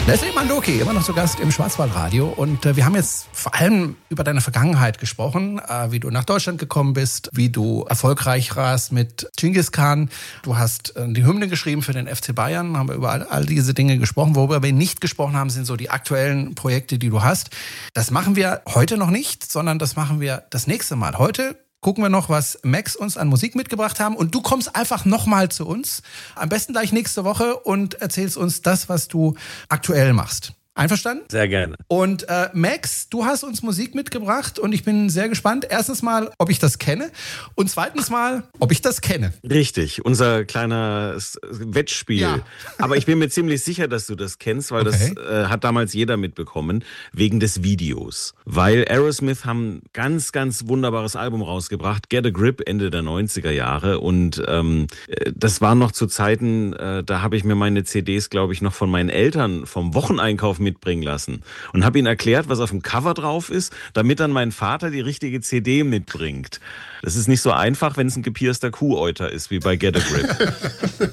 Leslie Mandoki, immer noch zu Gast im Schwarzwaldradio. Und wir haben jetzt vor allem über deine Vergangenheit gesprochen, wie du nach Deutschland gekommen bist, wie du erfolgreich warst mit Genghis Khan. Du hast die Hymne geschrieben für den FC Bayern, haben wir über all diese Dinge gesprochen. Worüber wir nicht gesprochen haben, sind so die aktuellen Projekte, die du hast. Das machen wir heute noch nicht, sondern das machen wir das nächste Mal. Heute gucken wir noch, was Max uns an Musik mitgebracht haben. Und du kommst einfach nochmal zu uns. Am besten gleich nächste Woche und erzählst uns das, was du aktuell machst. Einverstanden? Sehr gerne. Und Max, du hast uns Musik mitgebracht und ich bin sehr gespannt. Erstens mal, ob ich das kenne und zweitens mal, ob ich das kenne. Richtig, unser kleines Wettspiel. Ja. Aber ich bin mir ziemlich sicher, dass du das kennst, weil das hat damals jeder mitbekommen, wegen des Videos. Weil Aerosmith haben ganz, ganz wunderbares Album rausgebracht, Get a Grip, Ende der 90er Jahre. Und das war noch zu Zeiten, da habe ich mir meine CDs, glaube ich, noch von meinen Eltern vom Wocheneinkauf mitbringen lassen und habe ihnen erklärt, was auf dem Cover drauf ist, damit dann mein Vater die richtige CD mitbringt. Das ist nicht so einfach, wenn es ein gepierster Kuhäuter ist, wie bei Get a Grip.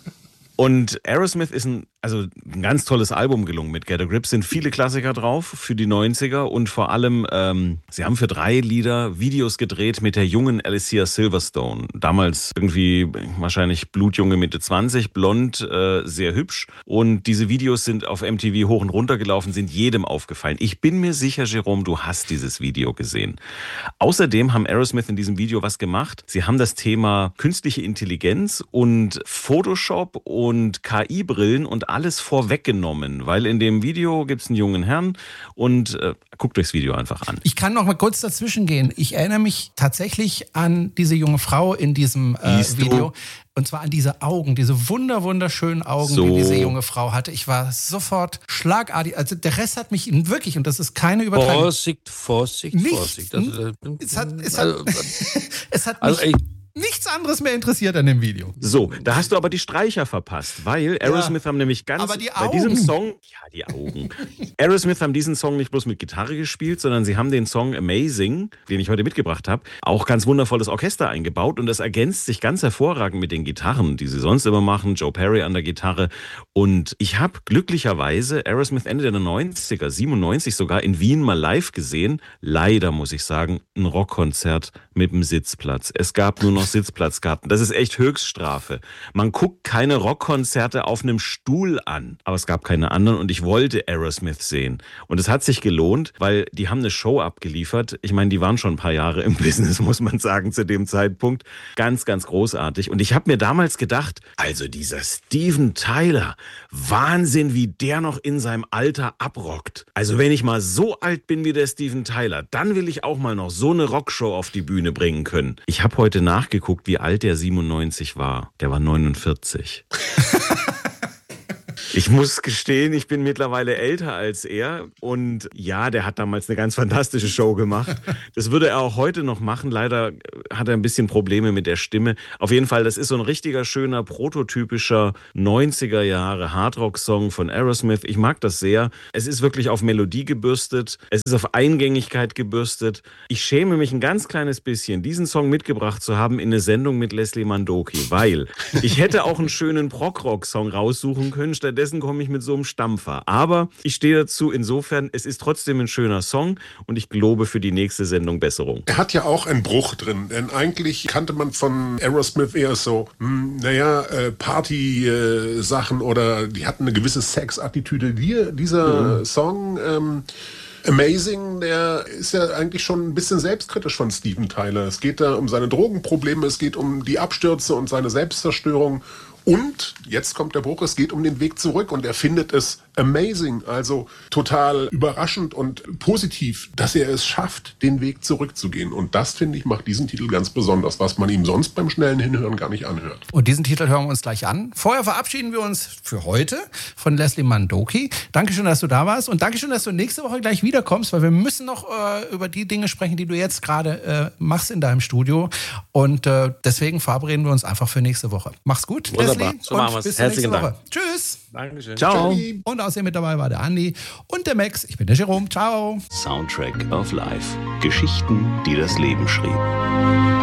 Und Aerosmith ist ein ganz tolles Album gelungen mit Get a Grip. Sind viele Klassiker drauf für die 90er und vor allem, sie haben für 3 Lieder Videos gedreht mit der jungen Alicia Silverstone. Damals irgendwie wahrscheinlich blutjunge Mitte 20, blond, sehr hübsch. Und diese Videos sind auf MTV hoch und runter gelaufen, sind jedem aufgefallen. Ich bin mir sicher, Jerome, du hast dieses Video gesehen. Außerdem haben Aerosmith in diesem Video was gemacht. Sie haben das Thema künstliche Intelligenz und Photoshop und KI-Brillen und alles vorweggenommen, weil in dem Video gibt es einen jungen Herrn und guckt euch das Video einfach an. Ich kann noch mal kurz dazwischen gehen. Ich erinnere mich tatsächlich an diese junge Frau in diesem Video. Und zwar an diese Augen, diese wunderschönen Augen, die diese junge Frau hatte. Ich war sofort schlagartig. Also der Rest hat mich wirklich, und das ist keine Übertreibung. Vorsicht. Es hat mich nichts anderes mehr interessiert an dem Video. So, da hast du aber die Streicher verpasst, weil Aerosmith haben nämlich bei diesem Song, die Augen. Aerosmith haben diesen Song nicht bloß mit Gitarre gespielt, sondern sie haben den Song Amazing, den ich heute mitgebracht habe, auch ganz wundervolles Orchester eingebaut und das ergänzt sich ganz hervorragend mit den Gitarren, die sie sonst immer machen, Joe Perry an der Gitarre. Und ich habe glücklicherweise Aerosmith Ende der 90er, 97 sogar, in Wien mal live gesehen. Leider, muss ich sagen, ein Rockkonzert mit einem Sitzplatz. Es gab nur noch Sitzplatzkarten. Das ist echt Höchststrafe. Man guckt keine Rockkonzerte auf einem Stuhl an. Aber es gab keine anderen und ich wollte Aerosmith sehen. Und es hat sich gelohnt, weil die haben eine Show abgeliefert. Ich meine, die waren schon ein paar Jahre im Business, muss man sagen, zu dem Zeitpunkt. Ganz, ganz großartig. Und ich habe mir damals gedacht, also dieser Steven Tyler, Wahnsinn, wie der noch in seinem Alter abrockt. Also wenn ich mal so alt bin wie der Steven Tyler, dann will ich auch mal noch so eine Rockshow auf die Bühne bringen können. Ich habe heute nachgeguckt, wie alt der 97 war. Der war 49. Ich muss gestehen, ich bin mittlerweile älter als er und ja, der hat damals eine ganz fantastische Show gemacht. Das würde er auch heute noch machen. Leider hat er ein bisschen Probleme mit der Stimme. Auf jeden Fall, das ist so ein richtiger, schöner, prototypischer 90er Jahre Hardrock-Song von Aerosmith. Ich mag das sehr. Es ist wirklich auf Melodie gebürstet. Es ist auf Eingängigkeit gebürstet. Ich schäme mich ein ganz kleines bisschen, diesen Song mitgebracht zu haben in eine Sendung mit Leslie Mandoki, weil ich hätte auch einen schönen Prog-Rock-Song raussuchen können. Stattdessen komme ich mit so einem Stampfer. Aber ich stehe dazu, insofern, es ist trotzdem ein schöner Song und ich gelobe für die nächste Sendung Besserung. Er hat ja auch einen Bruch drin, denn eigentlich kannte man von Aerosmith eher so, Party-Sachen oder die hatten eine gewisse Sex-Attitüde. Dieser Song Amazing, der ist ja eigentlich schon ein bisschen selbstkritisch von Steven Tyler. Es geht da um seine Drogenprobleme, es geht um die Abstürze und seine Selbstzerstörung. Und, jetzt kommt der Bruch, es geht um den Weg zurück und er findet es amazing, also total überraschend und positiv, dass er es schafft, den Weg zurückzugehen. Und das, finde ich, macht diesen Titel ganz besonders, was man ihm sonst beim schnellen Hinhören gar nicht anhört. Und diesen Titel hören wir uns gleich an. Vorher verabschieden wir uns für heute von Leslie Mandoki. Dankeschön, dass du da warst und Dankeschön, dass du nächste Woche gleich wiederkommst, weil wir müssen noch über die Dinge sprechen, die du jetzt gerade machst in deinem Studio. Und deswegen verabreden wir uns einfach für nächste Woche. Mach's gut, Leslie. So machen wir's. Bis zur nächsten Woche. Tschüss. Dankeschön. Ciao. Und außerdem mit dabei war der Andi und der Max. Ich bin der Jerome. Ciao. Soundtrack of Life. Geschichten, die das Leben schrieb.